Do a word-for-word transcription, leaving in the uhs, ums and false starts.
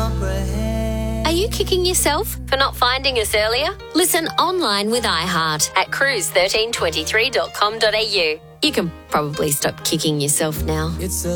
comprehend. Are you kicking yourself for not finding us earlier? Listen online with iHeart at cruise one three two three dot com dot a u. You can probably stop kicking yourself now. It's a